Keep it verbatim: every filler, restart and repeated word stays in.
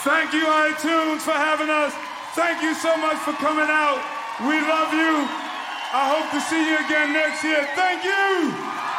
Thank you, iTunes, for having us. Thank you so much for coming out. We love you. I hope to see you again next year. Thank you.